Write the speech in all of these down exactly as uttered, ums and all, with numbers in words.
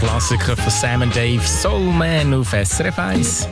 Klassiker von Sam and Dave, Soul Man auf S R F eins.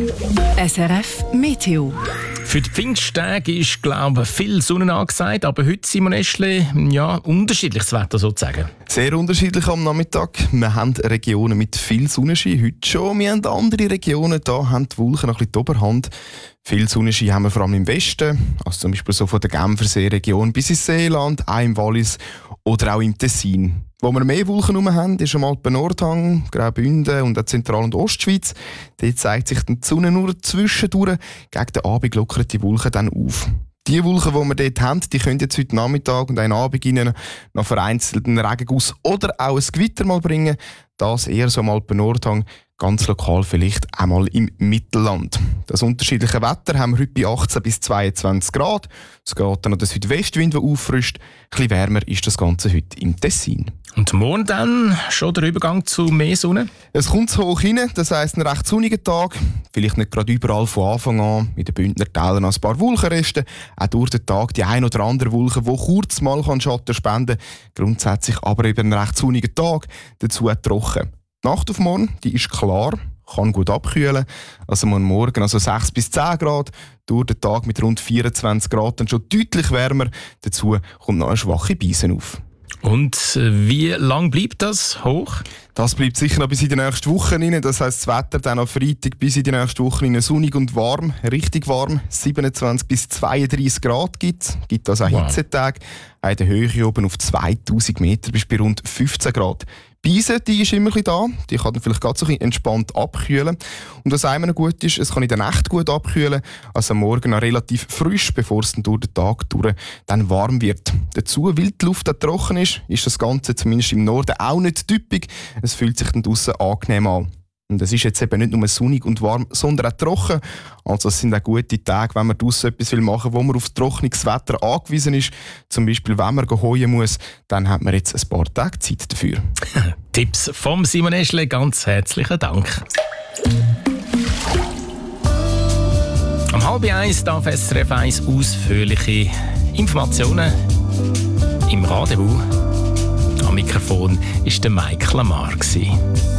S R F Meteo. Für die Pfingsttage ist, glaube ich, viel Sonne angesagt, aber heute, Simon Eschle, ja, unterschiedliches Wetter sozusagen. Sehr unterschiedlich am Nachmittag. Wir haben Regionen mit viel Sonnenschein heute schon. Wir haben andere Regionen, da haben die Wolken noch ein bisschen die Oberhand. Viel Sonnenschein haben wir vor allem im Westen, also zum Beispiel so von der Genfersee-Region bis ins Seeland, auch im Wallis oder auch im Tessin. Wo wir mehr Wolken herum haben, ist am Alpen-Nordhang, Graubünden und der Zentral- und Ostschweiz. Dort zeigt sich die Sonne nur zwischendurch. Gegen den Abend lockern die Wolken dann auf. Die Wolken, die wir dort haben, die können jetzt heute Nachmittag und einen Abend rein noch vereinzelten Regenguss oder auch ein Gewitter mal bringen. Das eher so am Alpen-Nordhang, ganz lokal vielleicht einmal im Mittelland. Das unterschiedliche Wetter haben wir heute bei achtzehn bis zweiundzwanzig Grad. Es geht dann noch der Südwestwind, der auffrischt. Ein bisschen wärmer ist das Ganze heute im Tessin. Und morgen dann schon der Übergang zu mehr Sonne? Es kommt zu hoch rein, das heisst ein recht sonniger Tag. Vielleicht nicht gerade überall von Anfang an. In den Bündner Tälern noch ein paar Wolkenreste. Auch durch den Tag die ein oder andere Wolke, die kurz mal Schatten spenden kann. Grundsätzlich aber eben ein recht sonniger Tag. Dazu trocken. Die Nacht auf morgen, die ist klar, kann gut abkühlen. Also morgen also sechs bis zehn Grad. Durch den Tag mit rund vierundzwanzig Grad dann schon deutlich wärmer. Dazu kommt noch eine schwache Beise auf. Und wie lang bleibt das hoch? Das bleibt sicher noch bis in die nächste Woche rein. Das heisst, das Wetter dann am Freitag bis in die nächste Woche rein sonnig und warm, richtig warm. siebenundzwanzig bis zweiunddreißig Grad gibt es. Gibt also auch wow. Hitzetage. In der Höhe oben auf zweitausend Meter bis bei rund fünfzehn Grad. Die Beise, die ist immer ein bisschen da. Die kann dann vielleicht ganz so ein bisschen entspannt abkühlen. Und was einmal noch gut ist, es kann in der Nacht gut abkühlen. Also am Morgen noch relativ frisch, bevor es dann durch den Tag durch dann warm wird. Dazu, weil die Luft auch trocken ist, ist das Ganze zumindest im Norden auch nicht typisch. Es fühlt sich dann draussen angenehm an. Und es ist jetzt eben nicht nur sonnig und warm, sondern auch trocken. Also es sind auch gute Tage, wenn man draussen etwas machen will, wo man auf trockenes Wetter angewiesen ist. Zum Beispiel, wenn man heuen muss, dann hat man jetzt ein paar Tage Zeit dafür. Tipps vom Simon Eschle, ganz herzlichen Dank. Am halb eins darf S R F eins ausführliche Informationen im Rendezvous. Am Mikrofon war der Mike Lamar.